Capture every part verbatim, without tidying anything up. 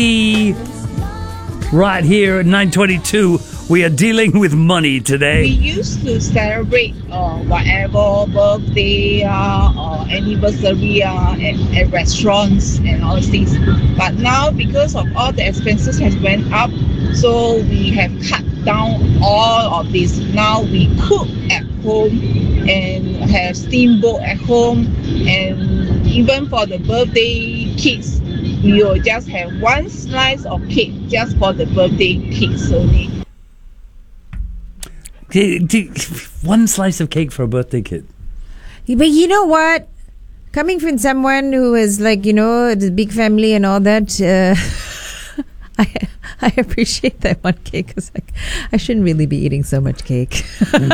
Right here at nine twenty-two, we are dealing with money today. We used to celebrate uh, whatever birthday uh, or anniversary uh, at, at restaurants and all these things. But now, because of all the expenses has went up, so we have cut down all of this. Now we cook at home and have steamboat at home, and even for the birthday kids, we will just have one slice of cake just for the birthday kids only. One slice of cake for a birthday kid. But you know what? Coming from someone who is like, you know, the big family and all that, uh, I I appreciate that one cake because like, I shouldn't really be eating so much cake.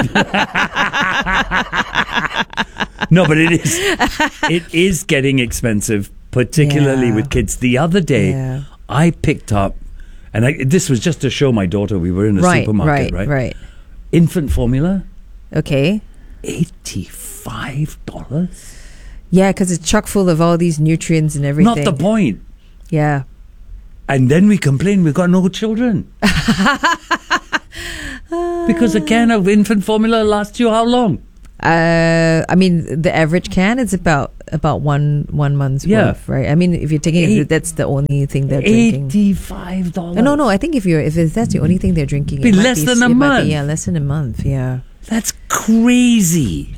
No, but it is it is getting expensive, particularly Yeah. with kids. The other day, Yeah. I picked up, and I, this was just to show my daughter we were in a right, supermarket, right, right? right. Infant formula, Okay. eighty-five dollars. Yeah, because it's chock full of all these nutrients and everything. Not the point. Yeah. And then we complain we've got no children. Because a can of infant formula lasts you how long? Uh, I mean, the average can is about about one one month's Yeah. worth, right? I mean, if you're taking Eight- it, that's the only thing they're drinking. eighty-five dollars. Uh, No, no. I think if you're if it's, that's the only thing they're drinking, Be it might less than a it might month. be, yeah, less than a month. Yeah. That's crazy.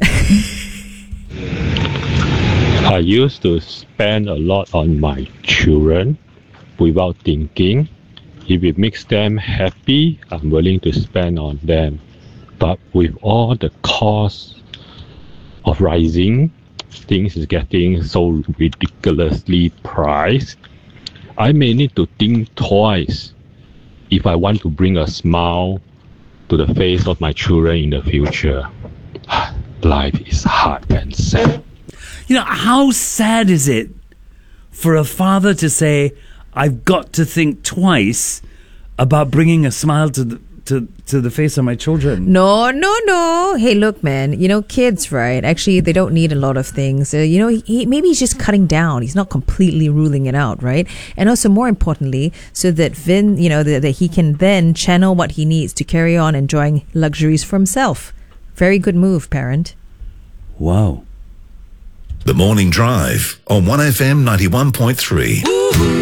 I used to spend a lot on my children without thinking. If it makes them happy, I'm willing to spend on them. But with all the costs of rising, things is getting so ridiculously priced, I may need to think twice if I want to bring a smile to the face of my children in the future. Life is hard and sad. You know, how sad is it for a father to say, I've got to think twice about bringing a smile to the, to, to the face of my children? No, no, no. Hey, look, man. You know, kids, right? Actually, they don't need a lot of things. Uh, you know, he, maybe he's just cutting down. He's not completely ruling it out, right? And also, more importantly, so that Vin, you know, that, that he can then channel what he needs to carry on enjoying luxuries for himself. Very good move, parent. Wow. The Morning Drive on one F M ninety-one point three.